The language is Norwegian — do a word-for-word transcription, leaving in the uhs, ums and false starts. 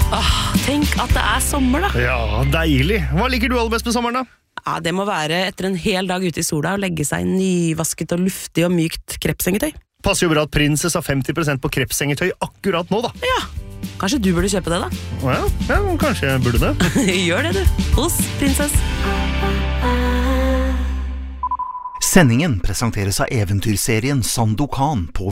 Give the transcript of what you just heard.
Åh, tenk at det er sommer da. Ja, deilig. Hva liker du aller best med sommeren da? Ja, det må være etter en hel dag ute i sola og legge seg i nyvasket og luftig og mykt krepsengetøy. Passer jo bra at Princess har femti prosent på krepsengetøy akkurat nå da. Ja, kanskje du burde kjøpe det da? Ja, ja kanskje jeg burde det. Gjør det du, hos Princess. Sendingen presenteres av eventyrserien Sandokan på